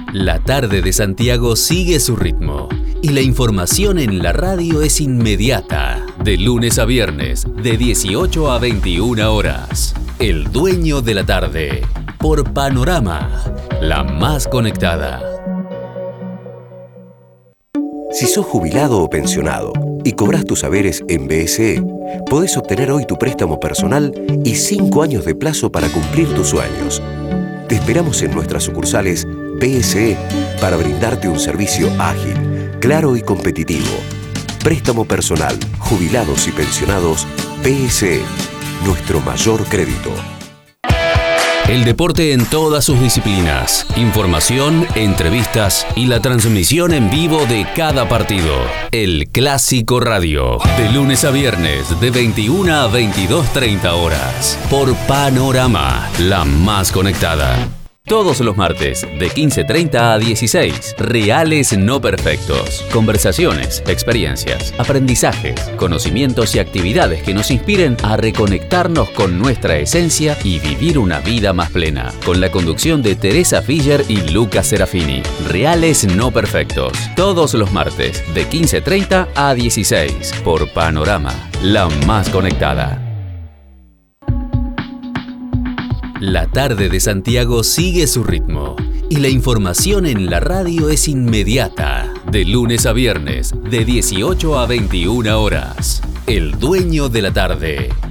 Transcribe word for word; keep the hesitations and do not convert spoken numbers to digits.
La tarde de Santiago sigue su ritmo y la información en la radio es inmediata. De lunes a viernes, de dieciocho a veintiuna horas. El dueño de la tarde, por Panorama, la más conectada. Si sos jubilado o pensionado y cobras tus haberes en B S E, podés obtener hoy tu préstamo personal y cinco años de plazo para cumplir tus sueños. Te esperamos en nuestras sucursales B S E para brindarte un servicio ágil, claro y competitivo. Préstamo personal, jubilados y pensionados, B S E, nuestro mayor crédito. El deporte en todas sus disciplinas, información, entrevistas y la transmisión en vivo de cada partido. El Clásico Radio, de lunes a viernes, de veintiuna a veintidós treinta horas, por Panorama, la más conectada. Todos los martes, de quince treinta a dieciséis, Reales No Perfectos. Conversaciones, experiencias, aprendizajes, conocimientos y actividades que nos inspiren a reconectarnos con nuestra esencia y vivir una vida más plena. Con la conducción de Teresa Fischer y Lucas Serafini. Reales No Perfectos. Todos los martes, de quince treinta a dieciséis, por Panorama, la más conectada. La tarde de Santiago sigue su ritmo y la información en la radio es inmediata. De lunes a viernes, de dieciocho a veintiuna horas. El dueño de la tarde,